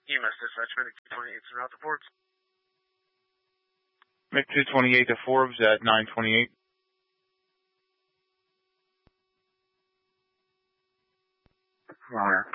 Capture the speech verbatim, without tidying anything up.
E M S dispatch, Medic two twenty-eight, and route to Forbes. Medic two twenty-eight to Forbes at nine twenty-eight. Runner.